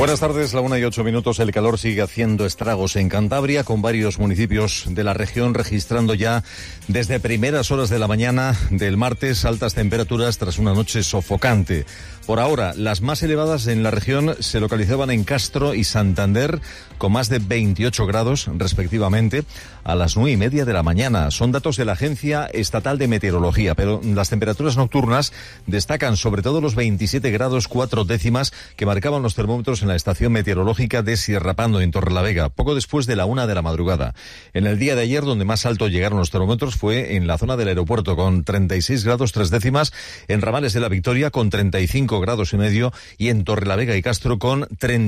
Buenas tardes, la 1:08. El calor sigue haciendo estragos en Cantabria, con varios municipios de la región registrando ya desde primeras horas de la mañana del martes altas temperaturas tras una noche sofocante. Por ahora, las más elevadas en la región se localizaban en Castro y Santander, con más de 28 grados respectivamente a las 9:30 de la mañana. Son datos de la Agencia Estatal de Meteorología, pero las temperaturas nocturnas destacan sobre todo los 27 grados 4 décimas que marcaban los termómetros en la estación meteorológica de Sierra Pando, en Torrelavega, poco después de la 1 de la madrugada. En el día de ayer, donde más alto llegaron los termómetros fue en la zona del aeropuerto, con 36 grados 3 décimas, en Ramales de la Victoria con 35 grados y medio y en Torrelavega y Castro con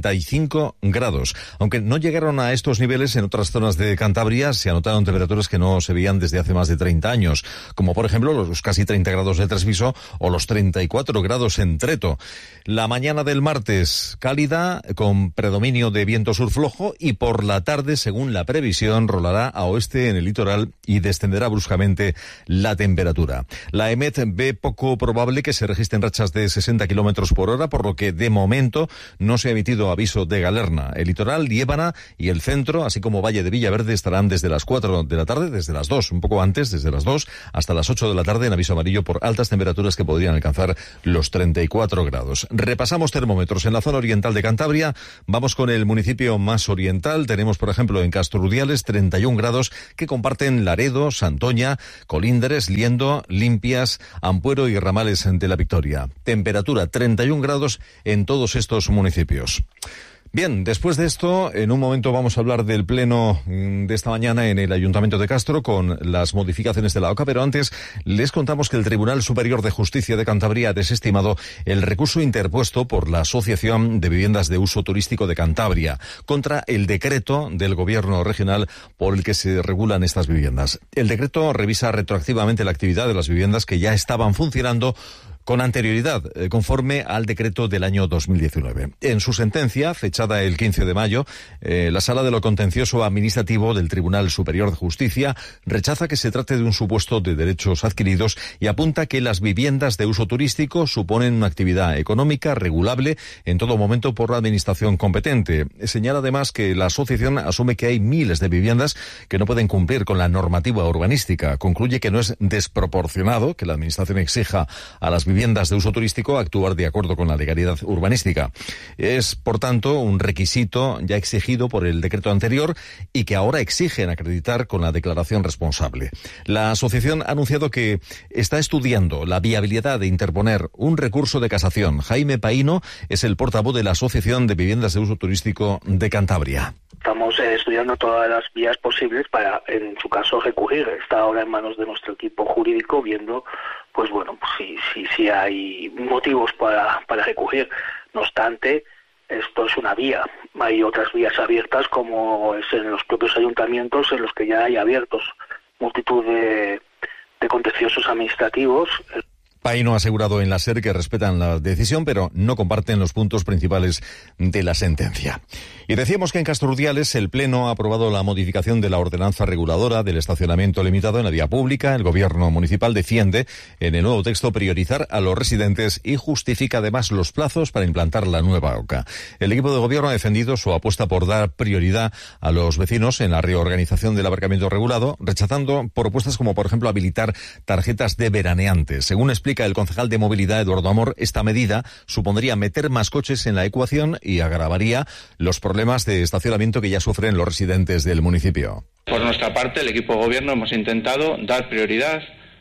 35 grados. Aunque no llegaron a estos niveles en otras zonas de Cantabria, se anotaron temperaturas que no se veían desde hace más de 30 años, como por ejemplo los casi 30 grados de Tresviso o los 34 grados en Treto. La mañana del martes cálida, con predominio de viento sur flojo, y por la tarde, según la previsión, rolará a oeste en el litoral y descenderá bruscamente la temperatura. La EMET ve poco probable que se registren rachas de 60 kilómetros por hora, por lo que de momento no se ha emitido aviso de Galerna. El litoral, Liébana y el centro, así como Valle de Villaverde, estarán desde las 4 de la tarde, desde las 2, un poco antes, desde las 2 hasta las 8 de la tarde en aviso amarillo por altas temperaturas que podrían alcanzar los 34 grados. Repasamos termómetros en la zona oriental de Cantabria. Vamos con el municipio más oriental. Tenemos, por ejemplo, en Castrudiales 31 grados que comparten Laredo, Santoña, Colíndres, Liendo, Limpias, Ampuero y Ramales de la Victoria. Temperatura 31 grados en todos estos municipios. Bien, después de esto, en un momento vamos a hablar del pleno de esta mañana en el Ayuntamiento de Castro con las modificaciones de la OCA, pero antes les contamos que el Tribunal Superior de Justicia de Cantabria ha desestimado el recurso interpuesto por la Asociación de Viviendas de Uso Turístico de Cantabria contra el decreto del Gobierno regional por el que se regulan estas viviendas. El decreto revisa retroactivamente la actividad de las viviendas que ya estaban funcionando con anterioridad, conforme al decreto del año 2019. En su sentencia, fechada el 15 de mayo, la Sala de lo Contencioso Administrativo del Tribunal Superior de Justicia rechaza que se trate de un supuesto de derechos adquiridos y apunta que las viviendas de uso turístico suponen una actividad económica regulable en todo momento por la administración competente. Señala además que la asociación asume que hay miles de viviendas que no pueden cumplir con la normativa urbanística. Concluye que no es desproporcionado que la administración exija a las viviendas de uso turístico actuar de acuerdo con la legalidad urbanística. Es, por tanto, un requisito ya exigido por el decreto anterior y que ahora exigen acreditar con la declaración responsable. La asociación ha anunciado que está estudiando la viabilidad de interponer un recurso de casación. Jaime Paíno es el portavoz de la Asociación de Viviendas de Uso Turístico de Cantabria. Estamos estudiando todas las vías posibles para, en su caso, recurrir. Está ahora en manos de nuestro equipo jurídico viendo, pues bueno, si hay motivos para recurrir. No obstante, esto es una vía. Hay otras vías abiertas, como es en los propios ayuntamientos, en los que ya hay abiertos multitud de contenciosos administrativos. Paíno ha asegurado en la SER que respetan la decisión, pero no comparten los puntos principales de la sentencia. Y decíamos que en Castrudiales el Pleno ha aprobado la modificación de la ordenanza reguladora del estacionamiento limitado en la vía pública. El Gobierno municipal defiende en el nuevo texto priorizar a los residentes y justifica además los plazos para implantar la nueva OCA. El equipo de Gobierno ha defendido su apuesta por dar prioridad a los vecinos en la reorganización del aparcamiento regulado, rechazando propuestas como, por ejemplo, habilitar tarjetas de veraneantes. Según explica el concejal de Movilidad, Eduardo Amor, esta medida supondría meter más coches en la ecuación y agravaría los problemas de estacionamiento que ya sufren los residentes del municipio. Por nuestra parte, el equipo de gobierno hemos intentado dar prioridad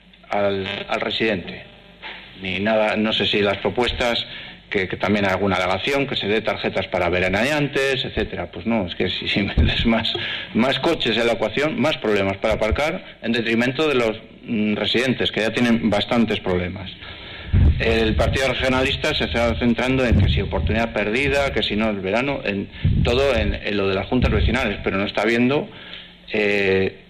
al residente. Ni nada, no sé si las propuestas, que también hay alguna alegación, que se dé tarjetas para veraneantes, etcétera. Pues no, es que si metes más coches en la ecuación, más problemas para aparcar, en detrimento de los residentes, que ya tienen bastantes problemas. El Partido Regionalista se está centrando en que si oportunidad perdida, que si no el verano, en todo en lo de las juntas vecinales, pero no está viendo que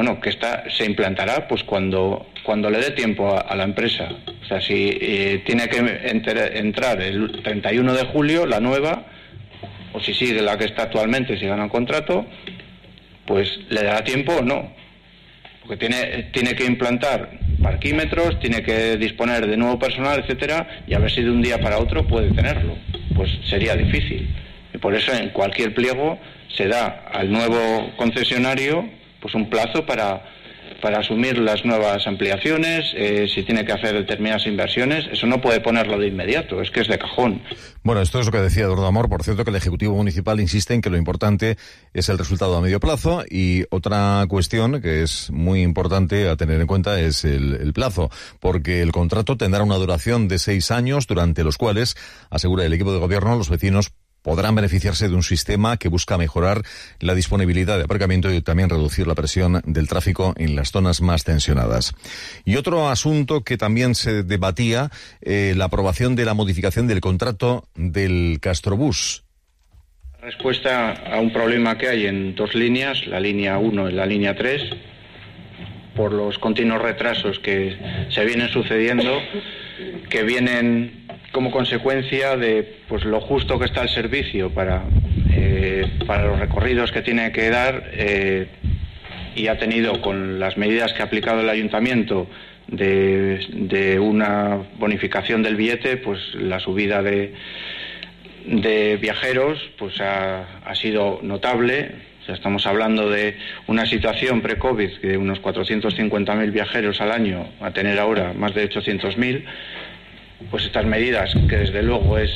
se implantará pues cuando le dé tiempo a la empresa. O sea, si tiene que entrar el 31 de julio la nueva, o si sigue la que está actualmente, si gana el contrato, pues le dará tiempo o no. Porque tiene que implantar parquímetros, tiene que disponer de nuevo personal, etcétera, y a ver si de un día para otro puede tenerlo. Pues sería difícil. Y por eso en cualquier pliego se da al nuevo concesionario pues un plazo para asumir las nuevas ampliaciones, si tiene que hacer determinadas inversiones. Eso no puede ponerlo de inmediato, es que es de cajón. Bueno, esto es lo que decía Eduardo Amor. Por cierto, que el Ejecutivo Municipal insiste en que lo importante es el resultado a medio plazo, y otra cuestión que es muy importante a tener en cuenta es el plazo, porque el contrato tendrá una duración de 6 años, durante los cuales, asegura el equipo de gobierno, los vecinos podrán beneficiarse de un sistema que busca mejorar la disponibilidad de aparcamiento y también reducir la presión del tráfico en las zonas más tensionadas. Y otro asunto que también se debatía, la aprobación de la modificación del contrato del Castrobús. Respuesta a un problema que hay en 2 líneas, la línea 1 y la línea 3, por los continuos retrasos que se vienen sucediendo, que vienen como consecuencia de pues lo justo que está el servicio para los recorridos que tiene que dar, y ha tenido, con las medidas que ha aplicado el ayuntamiento de una bonificación del billete, pues la subida de viajeros pues ha sido notable. O sea, estamos hablando de una situación pre-COVID de unos 450.000 viajeros al año a tener ahora más de 800.000. Pues estas medidas, que desde luego es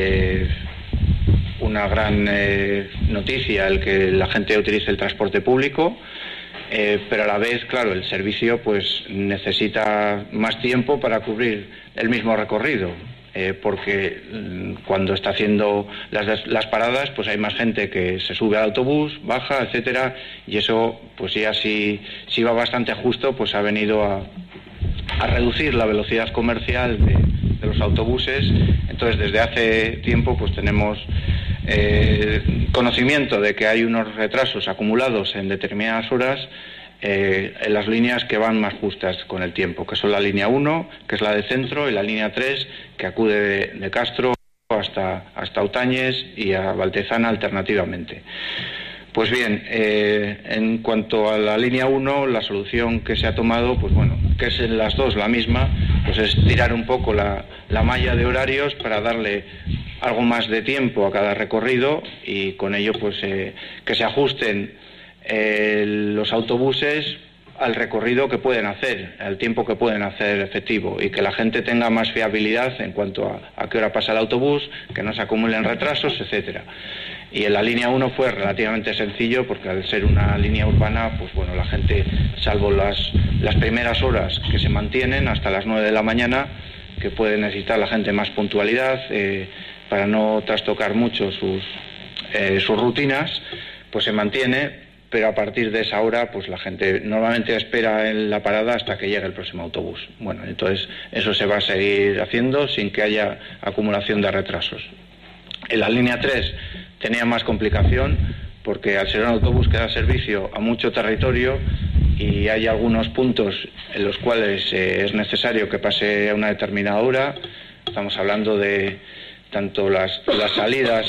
una gran noticia el que la gente utilice el transporte público, pero a la vez, claro, el servicio pues necesita más tiempo para cubrir el mismo recorrido, porque cuando está haciendo las paradas pues hay más gente que se sube al autobús, baja, etcétera, y eso pues ya si va bastante justo, pues ha venido a reducir la velocidad comercial de los autobuses. Entonces, desde hace tiempo pues tenemos conocimiento de que hay unos retrasos acumulados en determinadas horas en las líneas que van más justas con el tiempo, que son la línea 1, que es la de centro, y la línea 3, que acude de Castro hasta Otañez y a Valtezana alternativamente. Pues bien, en cuanto a la línea 1, la solución que se ha tomado, pues bueno, que es en las dos la misma, pues es tirar un poco la malla de horarios para darle algo más de tiempo a cada recorrido, y con ello pues que se ajusten los autobuses al recorrido que pueden hacer, al tiempo que pueden hacer efectivo, y que la gente tenga más fiabilidad en cuanto a qué hora pasa el autobús, que no se acumulen retrasos, etcétera. Y en la línea 1 fue relativamente sencillo, porque al ser una línea urbana, pues bueno, la gente, salvo las primeras horas que se mantienen hasta las 9 de la mañana, que puede necesitar la gente más puntualidad para no trastocar mucho sus rutinas, pues se mantiene. Pero a partir de esa hora, pues la gente normalmente espera en la parada hasta que llegue el próximo autobús. Bueno, entonces eso se va a seguir haciendo sin que haya acumulación de retrasos. En la línea 3 tenía más complicación, porque al ser un autobús que da servicio a mucho territorio, y hay algunos puntos en los cuales es necesario que pase a una determinada hora. Estamos hablando de tanto las salidas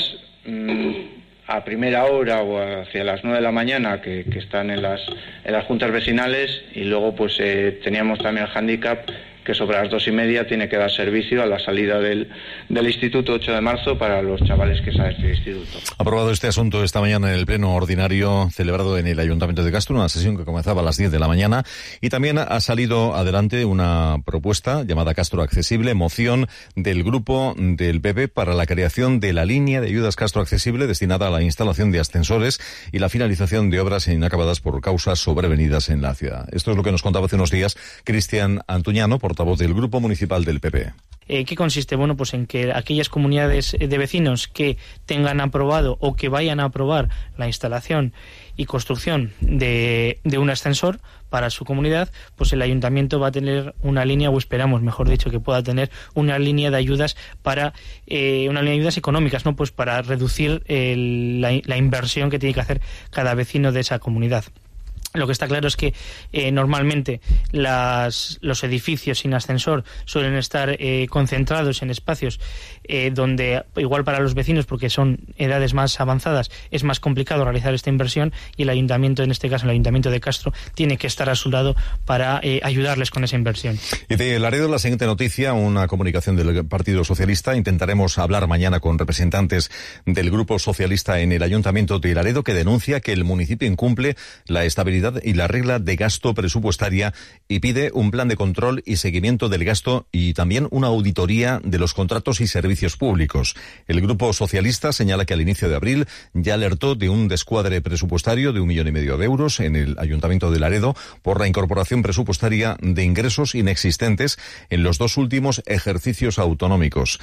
a primera hora o hacia las 9 de la mañana, que están en las juntas vecinales, y luego pues teníamos también el hándicap que sobre las 2:30 tiene que dar servicio a la salida del Instituto 8 de Marzo para los chavales que salen del instituto. Aprobado este asunto esta mañana en el pleno ordinario celebrado en el Ayuntamiento de Castro, una sesión que comenzaba a las 10 de la mañana, y también ha salido adelante una propuesta llamada Castro Accesible, moción del grupo del PP para la creación de la línea de ayudas Castro Accesible destinada a la instalación de ascensores y la finalización de obras inacabadas por causas sobrevenidas en la ciudad. Esto es lo que nos contaba hace unos días Cristian Antuñano, portavoz del Grupo Municipal del PP. ¿Qué consiste? Bueno, pues en que aquellas comunidades de vecinos que tengan aprobado o que vayan a aprobar la instalación y construcción de un ascensor para su comunidad, pues el ayuntamiento va a tener una línea, o esperamos, mejor dicho, que pueda tener una línea de ayudas para una línea de ayudas económicas, ¿no? Pues para reducir la inversión que tiene que hacer cada vecino de esa comunidad. Lo que está claro es que normalmente los edificios sin ascensor suelen estar concentrados en espacios donde, igual para los vecinos, porque son edades más avanzadas, es más complicado realizar esta inversión, y el ayuntamiento, en este caso el ayuntamiento de Castro, tiene que estar a su lado para ayudarles con esa inversión. Y de Laredo, la siguiente noticia, una comunicación del Partido Socialista. Intentaremos hablar mañana con representantes del Grupo Socialista en el Ayuntamiento de Laredo, que denuncia que el municipio incumple la estabilidad y la regla de gasto presupuestaria y pide un plan de control y seguimiento del gasto y también una auditoría de los contratos y servicios públicos. El Grupo Socialista señala que al inicio de abril ya alertó de un descuadre presupuestario de 1,5 millones de euros en el Ayuntamiento de Laredo por la incorporación presupuestaria de ingresos inexistentes en los 2 últimos ejercicios autonómicos.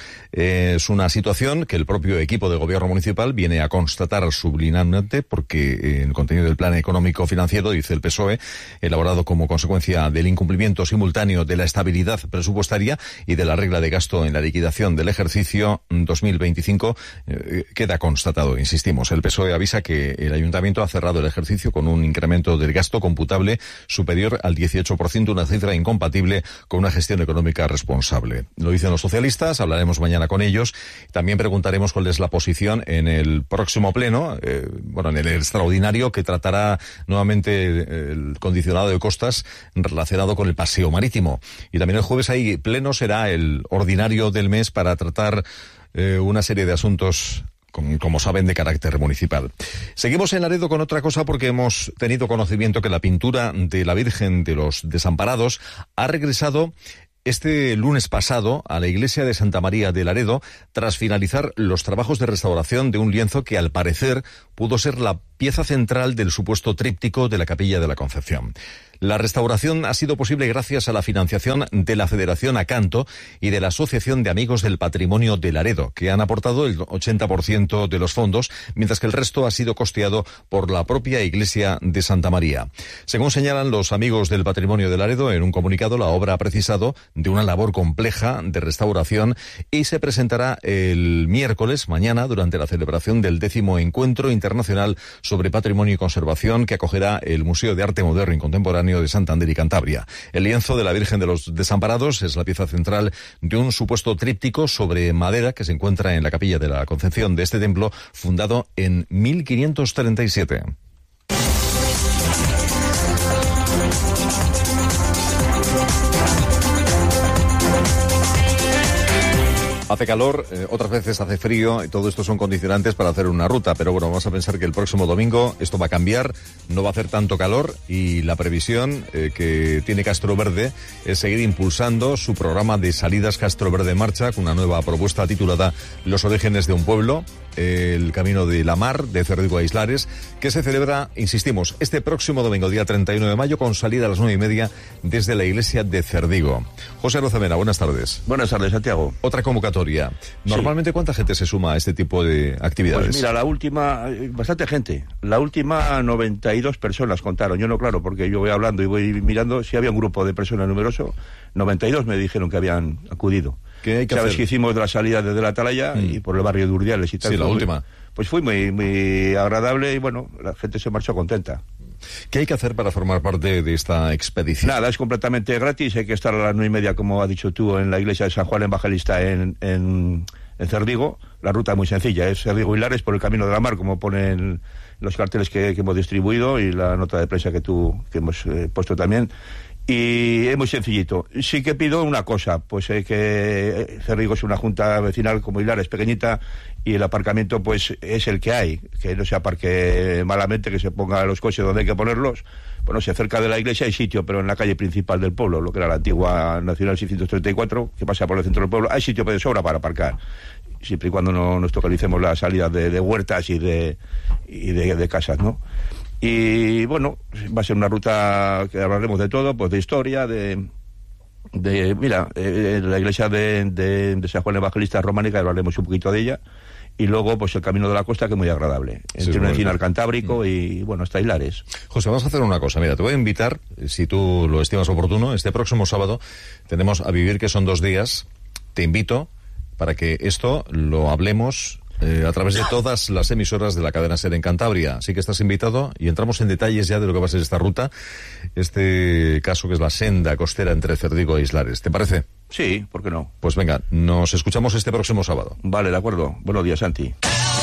Es una situación que el propio equipo de gobierno municipal viene a constatar subliminalmente, porque el contenido del plan económico financiero, dice el PSOE, elaborado como consecuencia del incumplimiento simultáneo de la estabilidad presupuestaria y de la regla de gasto en la liquidación del ejercicio 2025, queda constatado. Insistimos, el PSOE avisa que el Ayuntamiento ha cerrado el ejercicio con un incremento del gasto computable superior al 18%, una cifra incompatible con una gestión económica responsable. Lo dicen los socialistas, hablaremos mañana con ellos. También preguntaremos cuál es la posición en el próximo pleno, en el extraordinario que tratará nuevamente el condicionado de costas relacionado con el paseo marítimo. Y también el jueves hay pleno, será el ordinario del mes para tratar una serie de asuntos, como saben, de carácter municipal. Seguimos en Laredo con otra cosa, porque hemos tenido conocimiento que la pintura de la Virgen de los Desamparados ha regresado este lunes pasado a la iglesia de Santa María de Laredo, tras finalizar los trabajos de restauración de un lienzo que, al parecer, pudo ser la pieza central del supuesto tríptico de la Capilla de la Concepción. La restauración ha sido posible gracias a la financiación de la Federación Acanto y de la Asociación de Amigos del Patrimonio de Laredo, que han aportado el 80% de los fondos, mientras que el resto ha sido costeado por la propia iglesia de Santa María. Según señalan los Amigos del Patrimonio de Laredo, en un comunicado, la obra ha precisado de una labor compleja de restauración y se presentará el miércoles, mañana, durante la celebración del 10º Encuentro Internacional sobre Patrimonio y Conservación, que acogerá el Museo de Arte Moderno y Contemporáneo de Santander y Cantabria. El lienzo de la Virgen de los Desamparados es la pieza central de un supuesto tríptico sobre madera que se encuentra en la Capilla de la Concepción de este templo, fundado en 1537. Hace calor, otras veces hace frío, y todo esto son condicionantes para hacer una ruta, pero bueno, vamos a pensar que el próximo domingo esto va a cambiar, no va a hacer tanto calor, y la previsión que tiene Castro Verde es seguir impulsando su programa de salidas Castro Verde en Marcha, con una nueva propuesta titulada Los orígenes de un pueblo, el Camino de la Mar, de Cerdigo a Islares, que se celebra, insistimos, este próximo domingo, día 31 de mayo, con salida a las 9:30 desde la iglesia de Cerdigo. José Rozamena, buenas tardes. Buenas tardes, Santiago. Otra convocatoria. Normalmente, sí. ¿Cuánta gente se suma a este tipo de actividades? Pues mira, la última, bastante gente. La última, 92 personas contaron. Yo no, claro, porque yo voy hablando y voy mirando. Si había un grupo de personas numeroso, 92 me dijeron que habían acudido. ¿Qué hay que Sabes hacer? Que hicimos de la salida desde la Atalaya y por el barrio de Urdiales y tal. Sí, la última. Pues fue muy, muy agradable y bueno, la gente se marchó contenta. ¿Qué hay que hacer para formar parte de esta expedición? Nada, es completamente gratis. Hay que estar a las 9:30, como has dicho tú, en la iglesia de San Juan Evangelista en Cerdigo. La ruta es muy sencilla, es Cerdigo Hilares por el Camino de la Mar, como ponen los carteles que hemos distribuido y la nota de prensa que hemos puesto también. Y es muy sencillito. Sí que pido una cosa, pues que Cerdigo es una junta vecinal como Hilares, pequeñita, y el aparcamiento pues es el que hay, que no se aparque malamente, que se ponga los coches donde hay que ponerlos. Bueno, si cerca de la iglesia hay sitio, pero en la calle principal del pueblo, lo que era la antigua Nacional 634, que pasa por el centro del pueblo, hay sitio de sobra para aparcar, siempre y cuando no nos tocalicemos las salidas de huertas y de casas, ¿no? Y bueno, va a ser una ruta que hablaremos de todo, pues de historia, mira, la iglesia de San Juan Evangelista románica, hablaremos un poquito de ella, y luego pues el Camino de la Costa, que es muy agradable, entre un encinar cantábrico y bueno, hasta Hilares. José, vamos a hacer una cosa, mira, te voy a invitar, si tú lo estimas oportuno, este próximo sábado tenemos A Vivir, que son 2 días, te invito para que esto lo hablemos a través de todas las emisoras de la cadena SER en Cantabria. Así que estás invitado y entramos en detalles ya de lo que va a ser esta ruta, este caso que es la senda costera entre Cerdigo e Islares. ¿Te parece? Sí, ¿por qué no? Pues venga, nos escuchamos este próximo sábado. Vale, de acuerdo. Buenos días, Santi.